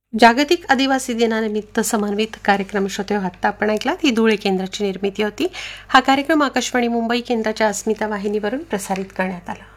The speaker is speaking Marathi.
जागतिक आदिवासी दिनानिमित्त समन्वित कार्यक्रम श्रोते आत्ता आपण ऐकलात. ही धुळे केंद्राची निर्मिती होती. हा कार्यक्रम आकाशवाणी मुंबई केंद्राच्या अस्मिता वाहिनीवरून प्रसारित करण्यात आला.